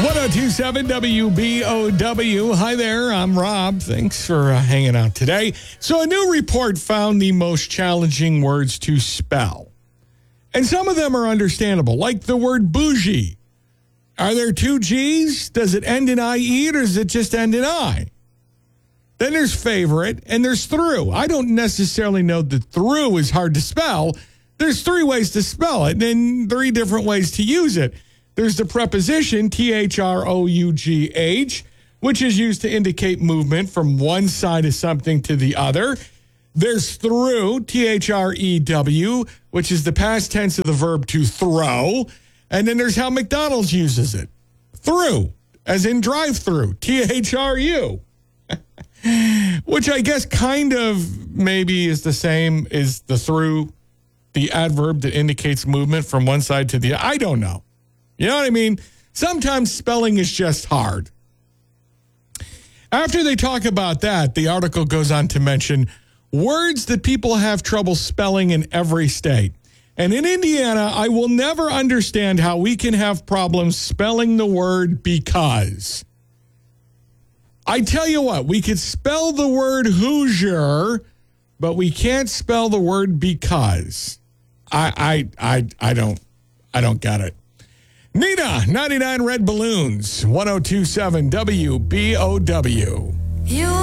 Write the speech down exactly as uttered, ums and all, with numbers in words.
ten twenty-seven W B O W. Hi there, I'm Rob. Thanks for uh, hanging out today. So a new report found the most challenging words to spell. And some of them are understandable, like the word bougie. Are there two G's? Does it end in I E or does it just end in I? Then there's favorite and there's through. I don't necessarily know that through is hard to spell. There's three ways to spell it and three different ways to use it. There's the preposition, T H R O U G H, which is used to indicate movement from one side of something to the other. There's through, T H R E W, which is the past tense of the verb to throw. And then there's how McDonald's uses it. Through, as in drive-through, T H R U. Which I guess kind of maybe is the same as the through, the adverb that indicates movement from one side to the other. I don't know. You know what I mean? Sometimes spelling is just hard. After they talk about that, the article goes on to mention words that people have trouble spelling in every state. And in Indiana, I will never understand how we can have problems spelling the word because. I tell you what, we could spell the word Hoosier, but we can't spell the word because. I I I I don't I don't get it. Nina, ninety-nine Red Balloons, ten twenty-seven W B O W. You